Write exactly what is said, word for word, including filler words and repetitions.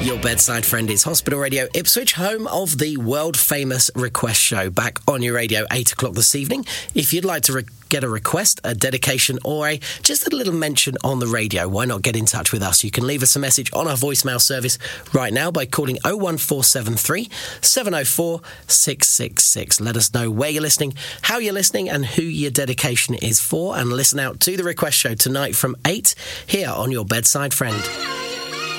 Your bedside friend is Hospital Radio Ipswich, home of the world-famous Request Show, back on your radio, eight o'clock this evening. If you'd like to re- get a request, a dedication, or a just a little mention on the radio, why not get in touch with us? You can leave us a message on our voicemail service right now by calling oh one four seven three, seven oh four, six six six. Let us know where you're listening, how you're listening, and who your dedication is for, and listen out to the Request Show tonight from eight here on Your Bedside Friend.